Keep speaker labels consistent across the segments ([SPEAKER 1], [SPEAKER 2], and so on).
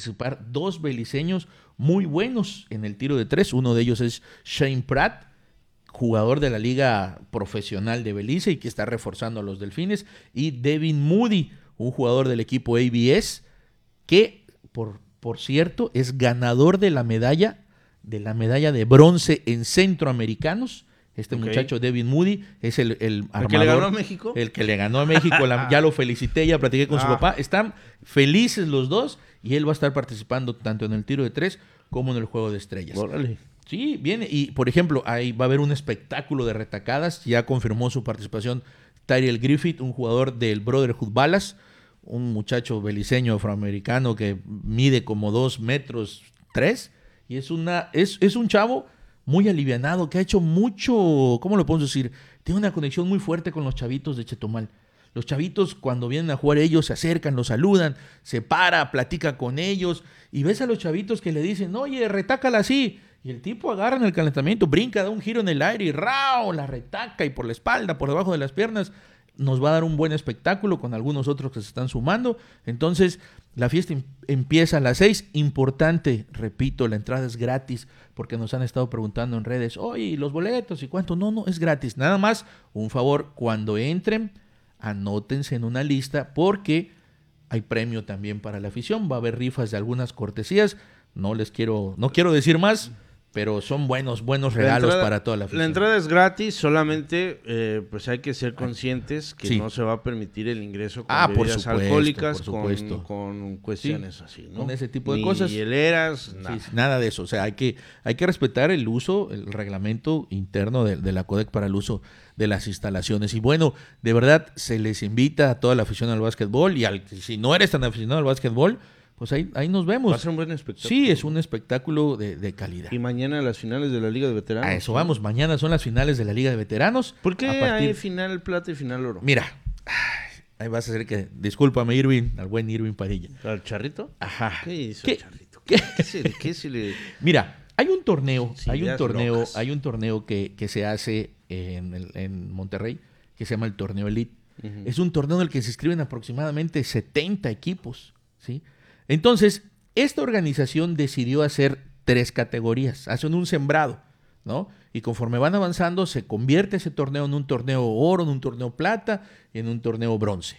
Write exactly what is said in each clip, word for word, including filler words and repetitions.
[SPEAKER 1] participar dos beliceños muy buenos en el tiro de tres. Uno de ellos es Shane Pratt, jugador de la Liga Profesional de Belice y que está reforzando a los Delfines, y Devin Moody, un jugador del equipo A B S, que, por, por cierto, es ganador de la medalla, de la medalla de bronce en centroamericanos. Este okay. muchacho, Devin Moody, es el, el armador.
[SPEAKER 2] ¿El que le ganó a México?
[SPEAKER 1] El que le ganó a México. La, ya lo felicité, ya platiqué con ah. su papá. Están felices los dos y él va a estar participando tanto en el tiro de tres como en el juego de estrellas.
[SPEAKER 2] Órale.
[SPEAKER 1] Sí, viene. Y, por ejemplo, ahí va a haber un espectáculo de retacadas. Ya confirmó su participación Tyrell Griffith, un jugador del Brotherhood Ballas, un muchacho beliceño afroamericano que mide como dos metros tres. Y es, una, es, es un chavo muy alivianado, que ha hecho mucho, ¿cómo lo podemos decir? Tiene una conexión muy fuerte con los chavitos de Chetumal. Los chavitos, cuando vienen a jugar ellos, se acercan, los saludan, se para, platica con ellos, y ves a los chavitos que le dicen, oye, retácala así. Y el tipo agarra en el calentamiento, brinca, da un giro en el aire y ¡rao! La retaca, y por la espalda, por debajo de las piernas. Nos va a dar un buen espectáculo con algunos otros que se están sumando. Entonces, la fiesta em- empieza a las seis. Importante, repito, la entrada es gratis, porque nos han estado preguntando en redes, oye, ¿los boletos y cuánto? No, no, es gratis. Nada más, un favor, cuando entren, anótense en una lista, porque hay premio también para la afición. Va a haber rifas de algunas cortesías. No les quiero, no quiero decir más, pero son buenos, buenos regalos
[SPEAKER 2] entrada,
[SPEAKER 1] para toda la afición.
[SPEAKER 2] La entrada es gratis, solamente eh, pues hay que ser conscientes que
[SPEAKER 1] sí.
[SPEAKER 2] no se va a permitir el ingreso con
[SPEAKER 1] ah,
[SPEAKER 2] bebidas
[SPEAKER 1] por supuesto,
[SPEAKER 2] alcohólicas,
[SPEAKER 1] por supuesto.
[SPEAKER 2] Con, con cuestiones
[SPEAKER 1] sí,
[SPEAKER 2] así, ¿no?
[SPEAKER 1] Con ese tipo de
[SPEAKER 2] Ni
[SPEAKER 1] cosas.
[SPEAKER 2] hieleras, nada.
[SPEAKER 1] Sí, nada de eso. O sea, hay que, hay que respetar el uso, el reglamento interno de, de la CODEC para el uso de las instalaciones. Y bueno, de verdad, se les invita a toda la afición al básquetbol, y al, si no eres tan aficionado al básquetbol, pues ahí, ahí nos vemos.
[SPEAKER 2] Va a ser un buen espectáculo.
[SPEAKER 1] Sí, es un espectáculo de, de calidad.
[SPEAKER 2] Y mañana las finales de la Liga de Veteranos.
[SPEAKER 1] A eso ¿no? vamos. Mañana son las finales de la Liga de Veteranos.
[SPEAKER 2] ¿Por qué
[SPEAKER 1] partir...
[SPEAKER 2] hay final plata y final oro?
[SPEAKER 1] Mira, ahí vas a hacer que... Discúlpame, Irving, al buen Irving Padilla.
[SPEAKER 2] ¿Al Charrito?
[SPEAKER 1] Ajá.
[SPEAKER 2] ¿Qué hizo
[SPEAKER 1] ¿Qué?
[SPEAKER 2] el Charrito? ¿Qué, ¿Qué, se, le, ¿Qué se le...?
[SPEAKER 1] Mira, hay un torneo,
[SPEAKER 2] Sí,
[SPEAKER 1] hay un torneo,
[SPEAKER 2] locas.
[SPEAKER 1] hay un torneo que, que se hace en, el, en Monterrey, que se llama el Torneo Elite. Uh-huh. Es un torneo en el que se inscriben aproximadamente setenta equipos, ¿sí? Entonces, esta organización decidió hacer tres categorías, hacen un sembrado, ¿no? Y conforme van avanzando, se convierte ese torneo en un torneo oro, en un torneo plata, en un torneo bronce.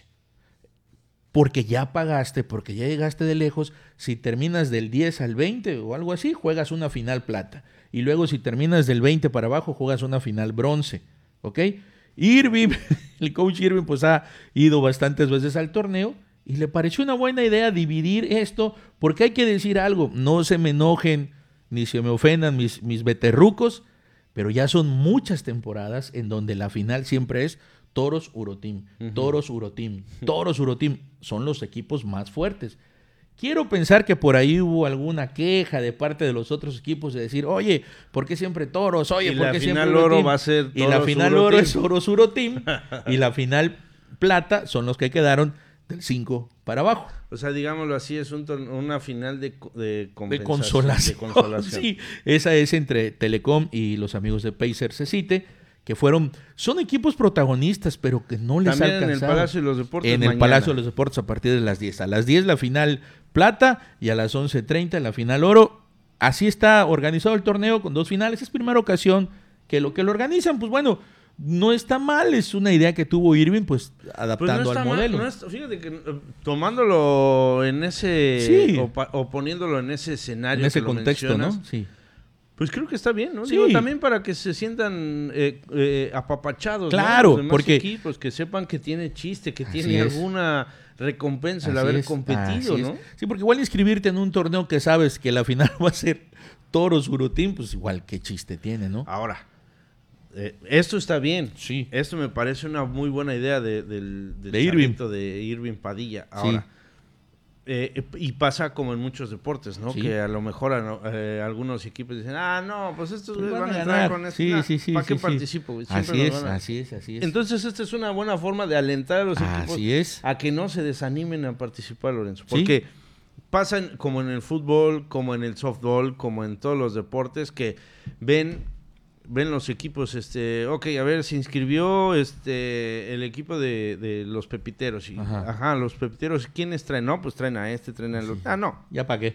[SPEAKER 1] Porque ya pagaste, porque ya llegaste de lejos. Si terminas del diez al veinte o algo así, juegas una final plata. Y luego si terminas del veinte para abajo, juegas una final bronce, ¿ok? Irving, el coach Irving, pues ha ido bastantes veces al torneo, y le pareció una buena idea dividir esto, porque hay que decir algo, no se me enojen ni se me ofendan mis, mis veterrucos, pero ya son muchas temporadas en donde la final siempre es Toros Uroteam, uh-huh. Toros Uroteam, Toros Uroteam, son los equipos más fuertes. Quiero pensar que por ahí hubo alguna queja de parte de los otros equipos de decir, oye, ¿por qué siempre Toros? Oye, ¿por qué siempre
[SPEAKER 2] Uroteam? Oro va a ser
[SPEAKER 1] Y la final
[SPEAKER 2] Uroteam.
[SPEAKER 1] oro es Toros Uroteam y la final plata son los que quedaron del cinco para abajo.
[SPEAKER 2] O sea, digámoslo así, es un torne- una final de, de,
[SPEAKER 1] de consolación.
[SPEAKER 2] De consolación.
[SPEAKER 1] Sí, esa es entre Telecom y los amigos de Pacer Cecite, que fueron, son equipos protagonistas, pero que no les
[SPEAKER 2] También
[SPEAKER 1] alcanzaron.
[SPEAKER 2] en el Palacio de los Deportes
[SPEAKER 1] En
[SPEAKER 2] mañana.
[SPEAKER 1] el Palacio de los Deportes a partir de las diez. A las diez la final plata y a las once treinta la final oro. Así está organizado el torneo con dos finales. Es primera ocasión que lo que lo organizan, pues bueno, no está mal. Es una idea que tuvo Irving, pues adaptando
[SPEAKER 2] pues no
[SPEAKER 1] al
[SPEAKER 2] mal,
[SPEAKER 1] modelo.
[SPEAKER 2] No es, fíjate que uh, tomándolo en ese,
[SPEAKER 1] sí.
[SPEAKER 2] o, pa, o poniéndolo en ese escenario,
[SPEAKER 1] en ese
[SPEAKER 2] que lo
[SPEAKER 1] contexto, ¿no? Sí.
[SPEAKER 2] Pues creo que está bien, ¿no?
[SPEAKER 1] Sí.
[SPEAKER 2] Digo, también para que se sientan eh, eh, apapachados,
[SPEAKER 1] claro,
[SPEAKER 2] ¿no? Los demás
[SPEAKER 1] porque
[SPEAKER 2] equipos, que sepan que tiene chiste, que
[SPEAKER 1] Así
[SPEAKER 2] tiene
[SPEAKER 1] es.
[SPEAKER 2] alguna recompensa el
[SPEAKER 1] Así
[SPEAKER 2] haber
[SPEAKER 1] es,
[SPEAKER 2] competido,
[SPEAKER 1] así
[SPEAKER 2] ¿no?
[SPEAKER 1] es. Sí, porque igual inscribirte en un torneo que sabes que la final va a ser Toros Uroteam, pues igual qué chiste tiene, ¿no?
[SPEAKER 2] Ahora, eh, esto está bien.
[SPEAKER 1] Sí.
[SPEAKER 2] Esto me parece una muy buena idea de, del, del
[SPEAKER 1] de Irving.
[SPEAKER 2] de Irving Padilla. Ahora,
[SPEAKER 1] sí.
[SPEAKER 2] Eh, y pasa como en muchos deportes, ¿no?
[SPEAKER 1] Sí.
[SPEAKER 2] Que a lo mejor a, eh, algunos equipos dicen, ah, no, pues estos
[SPEAKER 1] pues
[SPEAKER 2] van,
[SPEAKER 1] van
[SPEAKER 2] a
[SPEAKER 1] a
[SPEAKER 2] entrar
[SPEAKER 1] ganar.
[SPEAKER 2] con esto.
[SPEAKER 1] Sí,
[SPEAKER 2] nah,
[SPEAKER 1] sí, sí,
[SPEAKER 2] ¿para
[SPEAKER 1] sí,
[SPEAKER 2] qué
[SPEAKER 1] sí.
[SPEAKER 2] participo? Güey?
[SPEAKER 1] Así
[SPEAKER 2] Siempre
[SPEAKER 1] es,
[SPEAKER 2] nos van a...
[SPEAKER 1] así es, así es.
[SPEAKER 2] Entonces, esta es una buena forma de alentar a los equipos
[SPEAKER 1] así es.
[SPEAKER 2] a que no se desanimen a participar, Lorenzo. Porque ¿sí? pasan como en el fútbol, como en el softball, como en todos los deportes, que ven... ven los equipos, este, ok, a ver, se inscribió este el equipo de, de los pepiteros. Y, ajá. ajá, los pepiteros, ¿quiénes traen? No, pues traen a este, traen a los... Sí. Ah, no.
[SPEAKER 1] ¿Ya para qué?